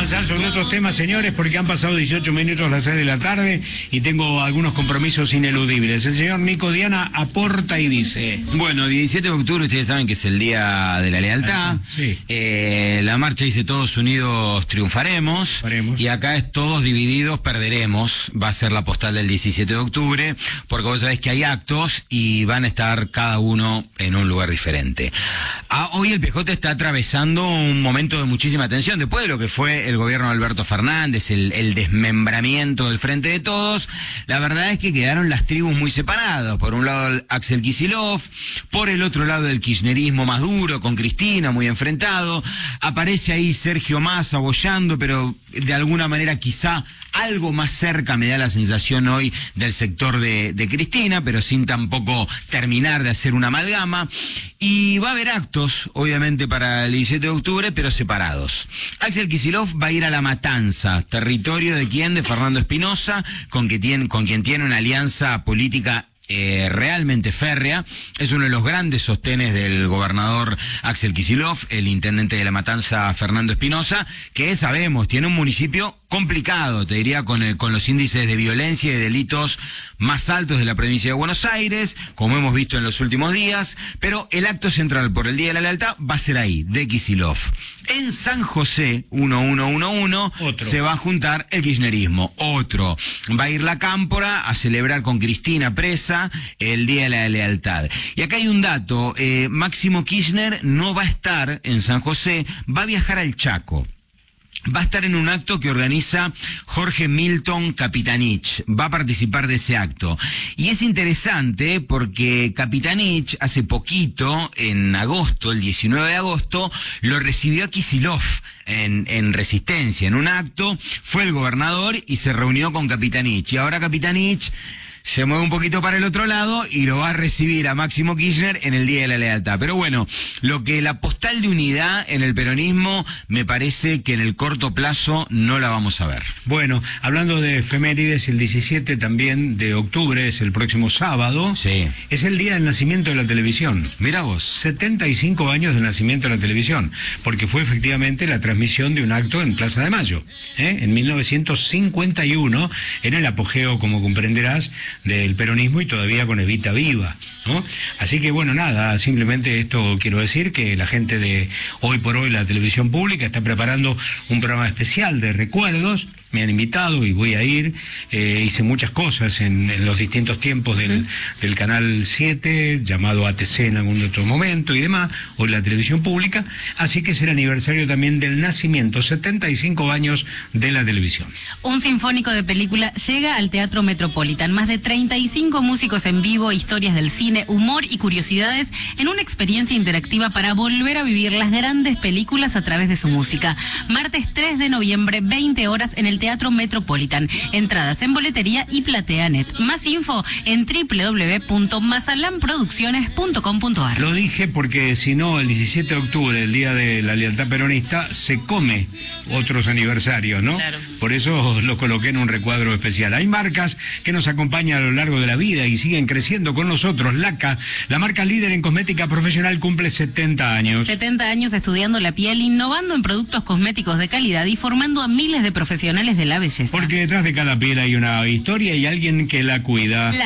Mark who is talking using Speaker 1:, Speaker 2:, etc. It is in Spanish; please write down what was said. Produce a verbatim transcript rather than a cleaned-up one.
Speaker 1: avanzar sobre otros temas, señores, porque han pasado dieciocho minutos a las seis de la tarde y tengo algunos compromisos ineludibles. El señor Nico Diana aporta y dice...
Speaker 2: Bueno, diecisiete de octubre, ustedes saben que es el Día de la Lealtad.
Speaker 1: Sí.
Speaker 2: Eh, la marcha dice todos unidos triunfaremos.
Speaker 1: Faremos.
Speaker 2: Y acá es todos divididos perderemos. Va a ser la postal del diecisiete de octubre, porque vos sabés que hay actos y van a estar cada uno en un lugar diferente. Ah, hoy el P J está atravesando un momento de muchísima tensión. Después de lo que fue el gobierno de Alberto Fernández, el, el desmembramiento del Frente de Todos, la verdad es que quedaron las tribus muy separadas. Por un lado Axel Kicillof, por el otro lado el kirchnerismo más duro, con Cristina muy enfrentado. Aparece ahí Sergio Massa boyando, pero de alguna manera quizá algo más cerca, me da la sensación hoy, del sector de, de Cristina, pero sin tampoco terminar de hacer una amalgama. Y va a haber actos, obviamente, para el diecisiete de octubre, pero separados. Axel Kicillof va a ir a La Matanza, territorio de quién, de Fernando Espinosa, con, que tiene, con quien tiene una alianza política Eh, realmente férrea. Es uno de los grandes sostenes del gobernador Axel Kicillof, el intendente de La Matanza, Fernando Espinosa, que sabemos, tiene un municipio complicado, te diría, con, el, con los índices de violencia y de delitos más altos de la provincia de Buenos Aires, como hemos visto en los últimos días, pero el acto central por el Día de la Lealtad va a ser ahí, de Kicillof. En San José, uno uno uno uno,
Speaker 1: Otro.
Speaker 2: se va a juntar el kirchnerismo, otro. Va a ir la Cámpora a celebrar con Cristina presa el Día de la Lealtad. Y acá hay un dato, eh, Máximo Kirchner no va a estar en San José, va a viajar al Chaco. Va a estar en un acto que organiza Jorge Milton Capitanich. Va a participar de ese acto. Y es interesante porque Capitanich hace poquito, en agosto, el diecinueve de agosto, lo recibió a Kicillof en, en Resistencia, en un acto. Fue el gobernador y se reunió con Capitanich. Y ahora Capitanich se mueve un poquito para el otro lado y lo va a recibir a Máximo Kirchner en el Día de la Lealtad. Pero bueno, lo que la postal de unidad en el peronismo, me parece que en el corto plazo no la vamos a ver.
Speaker 1: Bueno, hablando de efemérides, el diecisiete también de octubre, es el próximo sábado.
Speaker 2: Sí.
Speaker 1: Es el día del nacimiento de la televisión.
Speaker 2: Mirá vos.
Speaker 1: setenta y cinco años del nacimiento de la televisión, porque fue efectivamente la transmisión de un acto en Plaza de Mayo, ¿eh? En mil novecientos cincuenta y uno, en el apogeo, como comprenderás, del peronismo y todavía con Evita viva, ¿no? Así que bueno, nada, simplemente esto quiero decir, que la gente de Hoy por Hoy, la televisión pública, está preparando un programa especial de recuerdos. Me han invitado y voy a ir. Eh, hice muchas cosas en, en los distintos tiempos del, del Canal siete, llamado A T C en algún otro momento y demás, o la televisión pública. Así que es el aniversario también del nacimiento, setenta y cinco años de la televisión.
Speaker 3: Un sinfónico de película llega al Teatro Metropolitan. Más de treinta y cinco músicos en vivo, historias del cine, humor y curiosidades en una experiencia interactiva para volver a vivir las grandes películas a través de su música. Martes tres de noviembre, veinte horas, en el Teatro Metropolitan. Entradas en boletería y PlateaNet. Más info en doble u doble u doble u punto mazalan producciones punto com punto a r.
Speaker 1: Lo dije porque si no, el diecisiete de octubre, el Día de la Lealtad Peronista, se come otros aniversarios, ¿no?
Speaker 3: Claro.
Speaker 1: Por eso lo coloqué en un recuadro especial. Hay marcas que nos acompañan a lo largo de la vida y siguen creciendo con nosotros. Laca, la marca líder en cosmética profesional, cumple setenta años.
Speaker 3: setenta años estudiando la piel, innovando en productos cosméticos de calidad y formando a miles de profesionales de la belleza.
Speaker 1: Porque detrás de cada piel hay una historia y alguien que la cuida. La